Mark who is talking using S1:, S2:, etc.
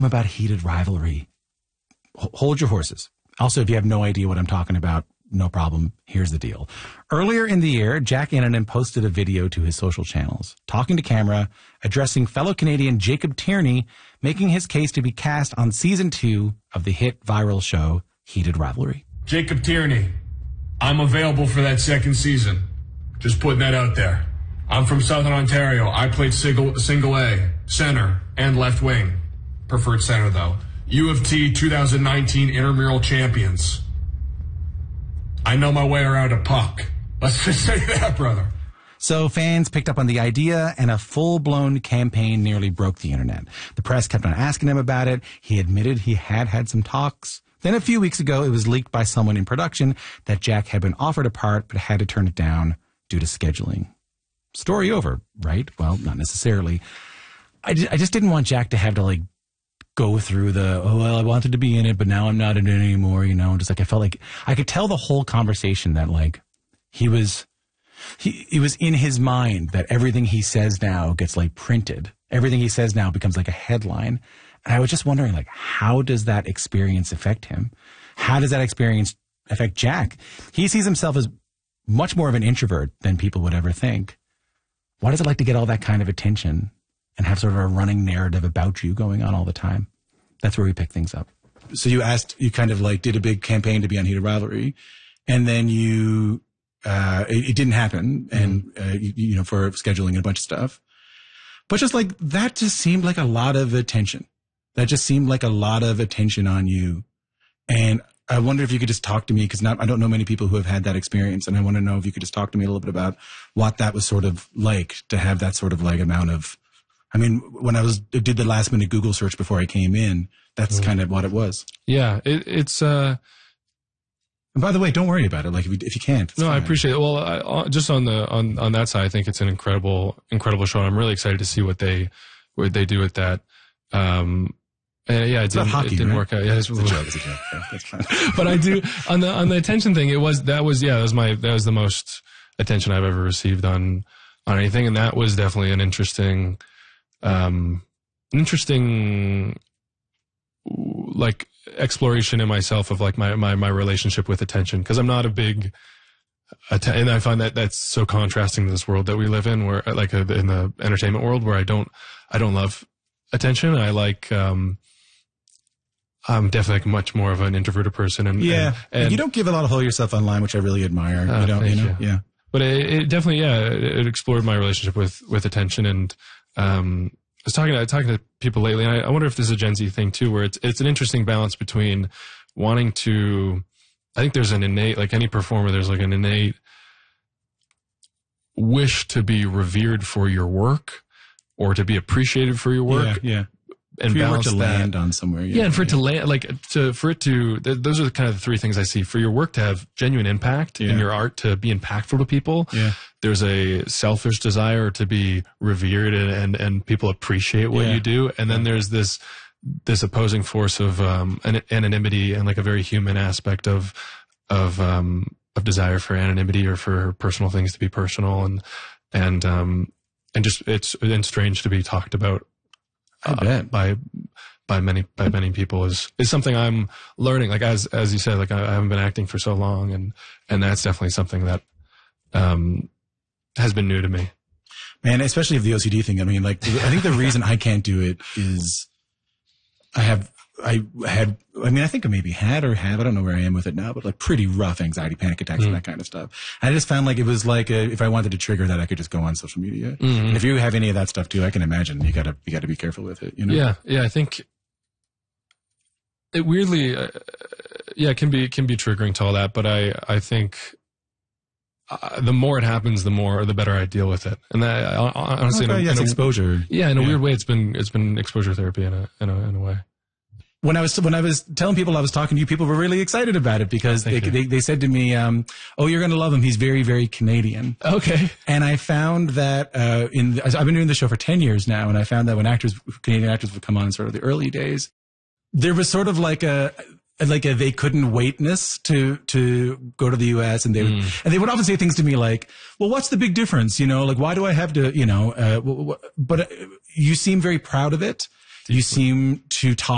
S1: about heated rivalry. Hold your horses. Also, if you have no idea what I'm talking about, no problem. Here's the deal. Earlier in the year, Jack Antonen posted a video to his social channels, talking to camera, addressing fellow Canadian Jacob Tierney, making his case to be cast on season 2 of the hit viral show Heated Rivalry.
S2: Jacob Tierney, I'm available for that second season. Just putting that out there. I'm from Southern Ontario. I played single A, center, and left wing. Preferred center, though. U of T 2019 intramural champions. I know my way around a puck. Let's just say that, brother.
S1: So fans picked up on the idea, and a full-blown campaign nearly broke the internet. The press kept on asking him about it. He admitted he had some talks. Then a few weeks ago, it was leaked by someone in production that Jack had been offered a part but had to turn it down due to scheduling. Story over, right? Well, not necessarily. I just didn't want Jack to have to, like, go through I wanted to be in it, but now I'm not in it anymore, you know? Just like, I felt like I could tell the whole conversation that, like, he was in his mind that everything he says now gets, like, printed. Everything he says now becomes like a headline. And I was just wondering, like, how does that experience affect him? How does that experience affect Jack? He sees himself as much more of an introvert than people would ever think. Why does it like to get all that kind of attention and have sort of a running narrative about you going on all the time? That's where we pick things up. So you kind of like did a big campaign to be on Heated Rivalry, and then it didn't happen, and you know, for scheduling and a bunch of stuff. But just like that just seemed like a lot of attention. That just seemed like a lot of attention on you. And I wonder if you could just talk to me, because I don't know many people who have had that experience, and I want to know if you could just talk to me a little bit about what that was sort of like to have that sort of like amount of. I mean, when I did the last minute Google search before I came in, that's kind of what it was.
S3: Yeah, it's. And
S1: by the way, don't worry about it. Like if you can't.
S3: No, fine. I appreciate it. Well, just on that side, I think it's an incredible show. I'm really excited to see what they do with that. Yeah, it didn't work out. Yeah, it's a joke. Yeah, that's fine. But I do on the attention thing. That was the most attention I've ever received on anything, and that was definitely an interesting like exploration in myself of like my relationship with attention, because I'm not a big and I find that that's so contrasting to this world that we live in, where like in the entertainment world, where I don't love attention. I like I'm definitely like much more of an introverted person, and you don't give a lot of yourself online, which I really admire. You don't, you know, yeah. But it definitely, it explored my relationship with attention, and I was talking to people lately, and I wonder if this is a Gen Z thing too, where it's an interesting balance between wanting to. I think there's an innate, like any performer, there's like an innate wish to be revered for your work or to be appreciated for your work.
S1: Yeah.
S3: And
S1: for
S3: balance
S1: your work to land on somewhere.
S3: Yeah, and for it to land, those are kind of the three things I see. For your work to have genuine impact in your art, to be impactful to people, there's a selfish desire to be revered and people appreciate what you do. And then there's this opposing force of anonymity and like a very human aspect of desire for anonymity or for personal things to be personal, and just it's strange to be talked about.
S1: I bet
S3: by many people is something I'm learning. Like as you said, like I haven't been acting for so long, and that's definitely something that has been new to me.
S1: Man, especially the OCD thing. I mean, like I think the reason I can't do it is I think I maybe had or have, I don't know where I am with it now, but like pretty rough anxiety, panic attacks, and that kind of stuff. I just found like it was like if I wanted to trigger that, I could just go on social media. And if you have any of that stuff too, I can imagine you gotta be careful with it, you know?
S3: Yeah. I think it weirdly, it can be triggering to all that, but I think the more it happens, the better I deal with it. And that honestly,
S1: it's exposure.
S3: Yeah, in a weird way, it's been exposure therapy in a way.
S1: When I was telling people I was talking to you, people were really excited about it because they said to me, "Oh, you're going to love him. He's very, very Canadian."
S3: Okay.
S1: And I found that I've been doing the show for 10 years now, and I found that when Canadian actors would come on in sort of the early days, there was sort of like a they couldn't waitness to go to the US, and they would often say things to me like, "Well, what's the big difference? You know, like why do I have to, you know?" But you seem very proud of it. You seem to talk